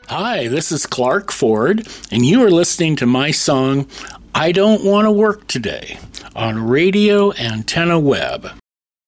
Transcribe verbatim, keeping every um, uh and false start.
Hi, this is Clark Ford, and you are listening to my song, I Don't Want to Work Today, on Radio Antenna Web.